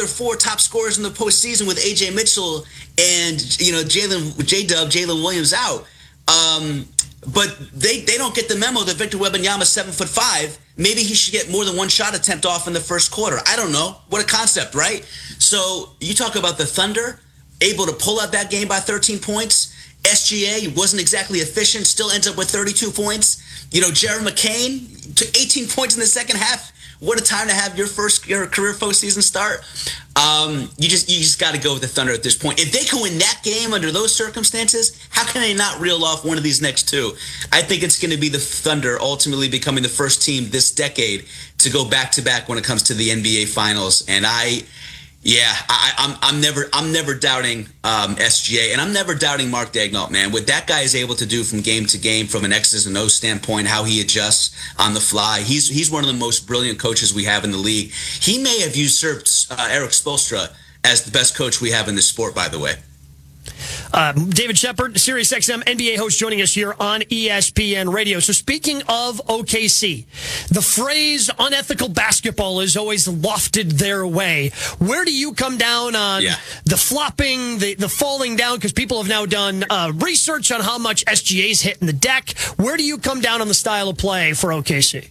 their 4 top scorers in the postseason with A.J. Mitchell and Jalen Williams out. But they don't get the memo that Victor Wembanyama's 7'5". Maybe he should get more than one shot attempt off in the first quarter. I don't know. What a concept, right? So you talk about the Thunder, able to pull out that game by 13 points. SGA wasn't exactly efficient, still ends up with 32 points. Jared McCain took 18 points in the second half. What a time to have your career postseason start. You just got to go with the Thunder at this point. If they can win that game under those circumstances, how can they not reel off one of these next 2? I think it's going to be the Thunder ultimately becoming the first team this decade to go back-to-back when it comes to the NBA Finals. And I'm never doubting SGA, and I'm never doubting Mark Daigneault, man. What that guy is able to do from game to game, from an X's and O's standpoint, how he adjusts on the fly. He's one of the most brilliant coaches we have in the league. He may have usurped Eric Spoelstra as the best coach we have in this sport, by the way. David Shepard, SiriusXM NBA host, joining us here on ESPN Radio. So speaking of OKC, the phrase unethical basketball is always lofted their way. Where do you come down on the flopping, the falling down? Because people have now done research on how much SGA's hitting the deck. Where do you come down on the style of play for OKC?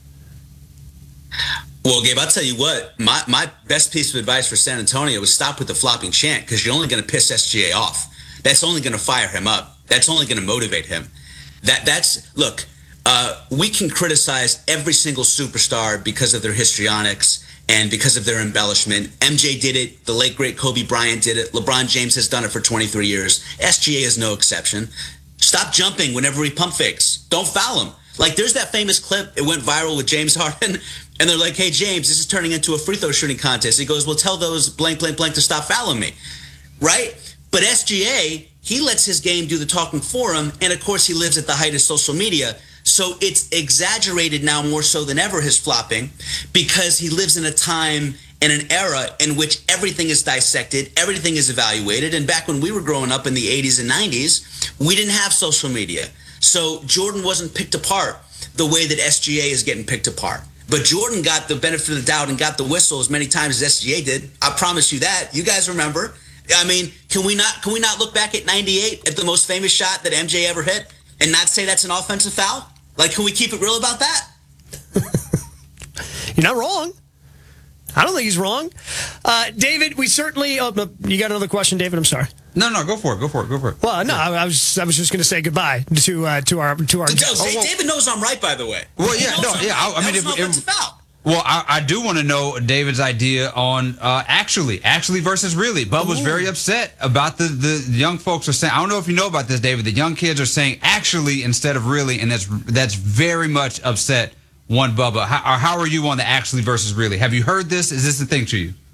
Well, Gabe, I'll tell you what, my best piece of advice for San Antonio was stop with the flopping chant, because you're only going to piss SGA off. That's only going to fire him up. That's only going to motivate him. Look, we can criticize every single superstar because of their histrionics and because of their embellishment. MJ did it. The late, great Kobe Bryant did it. LeBron James has done it for 23 years. SGA is no exception. Stop jumping whenever he pump fakes. Don't foul him. Like, there's that famous clip. It went viral with James Harden. And they're like, hey, James, this is turning into a free throw shooting contest. He goes, well, tell those blank, blank, blank to stop fouling me. Right? But SGA, he lets his game do the talking for him. And, of course, he lives at the height of social media. So it's exaggerated now more so than ever, his flopping, because he lives in a time and an era in which everything is dissected, everything is evaluated. And back when we were growing up in the 80s and 90s, we didn't have social media. So Jordan wasn't picked apart the way that SGA is getting picked apart. But Jordan got the benefit of the doubt and got the whistle as many times as SGA did. I promise you that. You guys remember. I mean, can we not look back at 98 at the most famous shot that MJ ever hit and not say that's an offensive foul? Like, can we keep it real about that? You're not wrong. I don't think he's wrong. David, we certainly... you got another question, David? I'm sorry. No, go for it. Well, no, I was just going to say goodbye to our. David knows I'm right, by the way. Well, yeah, no, yeah. I mean, I do want to know David's idea on actually versus really. Bub was very upset about the young folks are saying. I don't know if you know about this, David. The young kids are saying actually instead of really, and that's very much upset one Bubba. How are you on the actually versus really? Have you heard this? Is this a thing to you?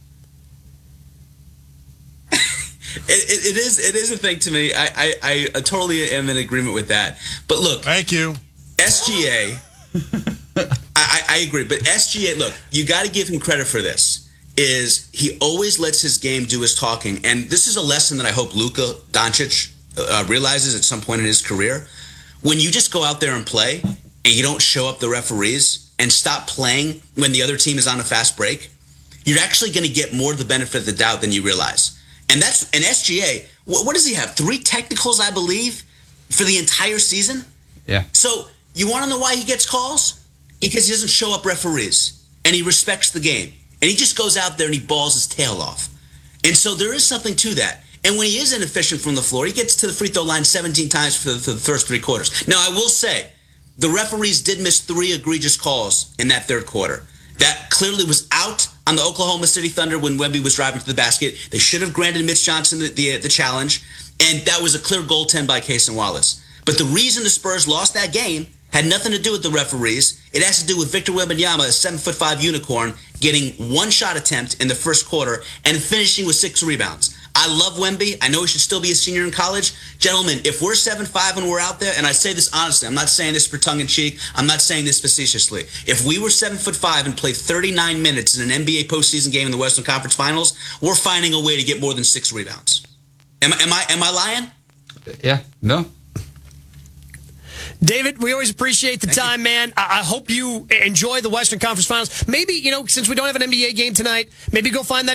It is a thing to me. I totally am in agreement with that. But look, thank you, SGA. I agree, but SGA. Look, you got to give him credit for this. Is he always lets his game do his talking, and this is a lesson that I hope Luka Doncic realizes at some point in his career. When you just go out there and play, and you don't show up the referees and stop playing when the other team is on a fast break, you're actually going to get more of the benefit of the doubt than you realize. And that's an SGA. What does he have? 3 technicals, I believe, for the entire season? Yeah. So you want to know why he gets calls? Because he doesn't show up referees, and he respects the game. And he just goes out there and he balls his tail off. And so there is something to that. And when he is inefficient from the floor, he gets to the free throw line 17 times for the first 3 quarters. Now, I will say, the referees did miss 3 egregious calls in that third quarter. That clearly was out on the Oklahoma City Thunder when Wemby was driving to the basket. They should have granted Mitch Johnson the challenge, and that was a clear goaltend by Cason Wallace. But the reason the Spurs lost that game had nothing to do with the referees. It has to do with Victor Wembanyama, a 7'5" unicorn, getting 1 shot attempt in the first quarter and finishing with 6 rebounds. I love Wemby. I know he should still be a senior in college. Gentlemen, if we're 7'5" and we're out there, and I say this honestly, I'm not saying this for tongue-in-cheek, I'm not saying this facetiously. If we were 7'5" and played 39 minutes in an NBA postseason game in the Western Conference Finals, we're finding a way to get more than 6 rebounds. Am I lying? Yeah, no. David, we always appreciate the time, man. I hope you enjoy the Western Conference Finals. Maybe, since we don't have an NBA game tonight, maybe go find that